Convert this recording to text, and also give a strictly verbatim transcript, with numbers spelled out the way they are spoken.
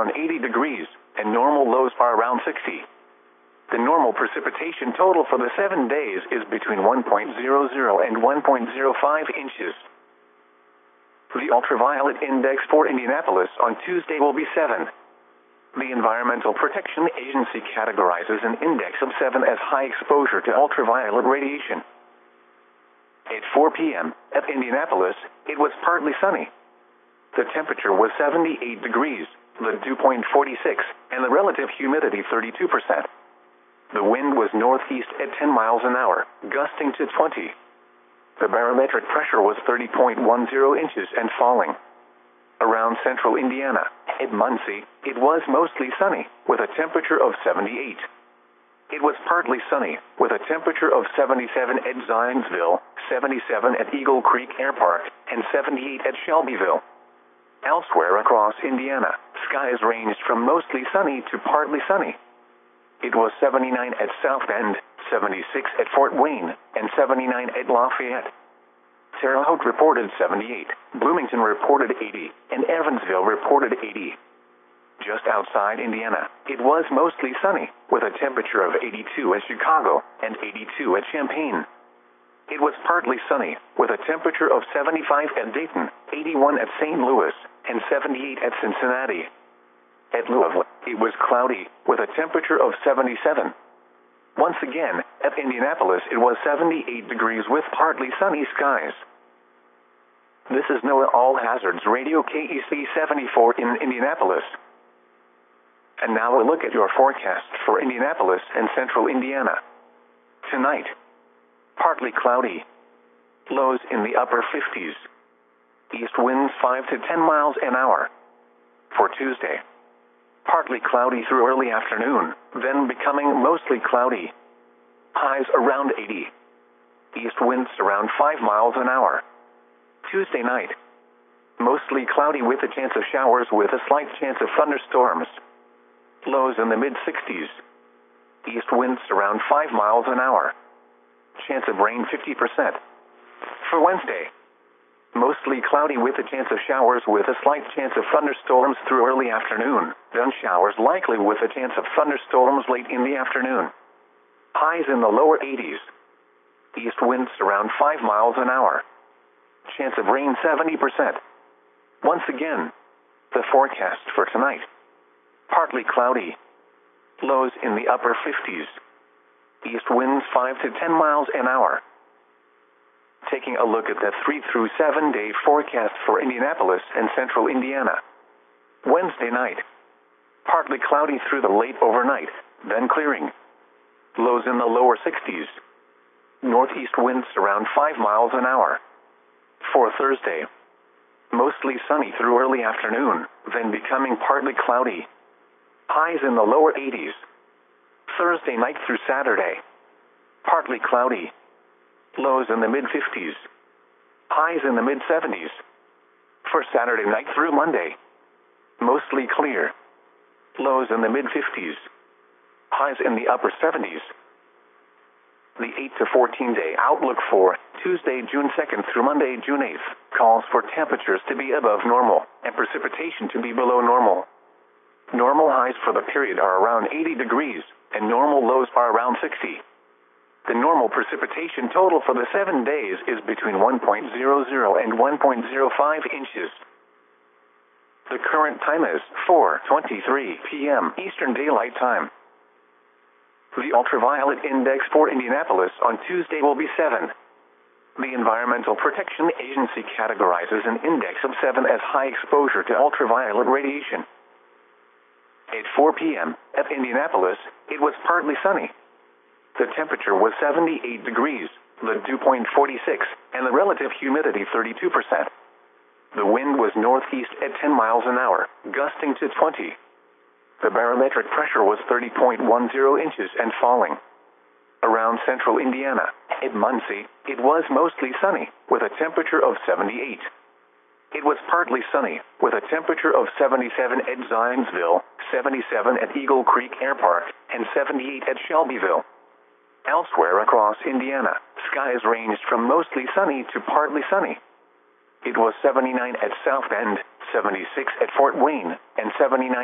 around eighty degrees, and normal lows are around sixty. The normal precipitation total for the seven days is between one point zero zero and one point zero five inches. The ultraviolet index for Indianapolis on Tuesday will be seven. The Environmental Protection Agency categorizes an index of seven as high exposure to ultraviolet radiation. At four p m at Indianapolis, it was partly sunny. The temperature was seventy-eight degrees, the dew point forty-six, and the relative humidity thirty-two percent. The wind was northeast at ten miles an hour, gusting to twenty. The barometric pressure was thirty point one zero inches and falling. Around central Indiana, at Muncie, it was mostly sunny, with a temperature of seventy-eight. It was partly sunny, with a temperature of seventy-seven at Zionsville, seventy-seven at Eagle Creek Air Park, and seventy-eight at Shelbyville. Elsewhere across Indiana, skies ranged from mostly sunny to partly sunny. It was seventy-nine at South Bend, seventy-six at Fort Wayne, and seventy-nine at Lafayette. Terre Haute reported seventy-eight, Bloomington reported eighty, and Evansville reported eighty. Just outside Indiana, it was mostly sunny, with a temperature of eighty-two at Chicago and eighty-two at Champaign. It was partly sunny, with a temperature of seventy-five at Dayton, eighty-one at Saint Louis, and seventy-eight at Cincinnati. At Louisville, it was cloudy, with a temperature of seventy-seven. Once again, at Indianapolis it was seventy-eight degrees with partly sunny skies. This is NOAA All Hazards Radio K E C seventy-four in Indianapolis. And now a look at your forecast for Indianapolis and central Indiana. Tonight, partly cloudy. Lows in the upper fifties. East winds five to ten miles an hour. For Tuesday, partly cloudy through early afternoon, then becoming mostly cloudy. Highs around eighty. East winds around five miles an hour. Tuesday night, mostly cloudy with a chance of showers with a slight chance of thunderstorms. Lows in the mid-sixties. East winds around five miles an hour. Chance of rain fifty percent. For Wednesday, mostly cloudy with a chance of showers with a slight chance of thunderstorms through early afternoon, then showers likely with a chance of thunderstorms late in the afternoon. Highs in the lower eighties. East winds around five miles an hour. Chance of rain seventy percent. Once again, the forecast for tonight. Partly cloudy. Lows in the upper fifties. East winds five to ten miles an hour. Taking a look at the three through seven day forecast for Indianapolis and central Indiana. Wednesday night, partly cloudy through the late overnight, then clearing. Lows in the lower sixties. Northeast winds around five miles an hour. For Thursday, mostly sunny through early afternoon, then becoming partly cloudy. Highs in the lower eighties. Thursday night through Saturday, partly cloudy. Lows in the mid-fifties. Highs in the mid-seventies. For Saturday night through Monday, mostly clear. Lows in the mid-fifties. Highs in the upper seventies. The eight to fourteen day outlook for Tuesday, June second through Monday, June eighth, calls for temperatures to be above normal and precipitation to be below normal. Normal highs for the period are around eighty degrees, and normal lows are around sixty. The normal precipitation total for the seven days is between one point zero zero and one point zero five inches. The current time is four twenty-three p m Eastern Daylight Time. The ultraviolet index for Indianapolis on Tuesday will be seven. The Environmental Protection Agency categorizes an index of seven as high exposure to ultraviolet radiation. At four p m at Indianapolis, it was partly sunny. The temperature was seventy-eight degrees, the dew point forty-six, and the relative humidity thirty-two percent. The wind was northeast at ten miles an hour, gusting to twenty. The barometric pressure was thirty point one zero inches and falling. Around central Indiana, at Muncie, it was mostly sunny, with a temperature of seventy-eight. It was partly sunny, with a temperature of seventy-seven at Zionsville, seventy-seven at Eagle Creek Air Park, and seventy-eight at Shelbyville. Elsewhere across Indiana, skies ranged from mostly sunny to partly sunny. It was seventy-nine at South Bend, seventy-six at Fort Wayne, and seventy-nine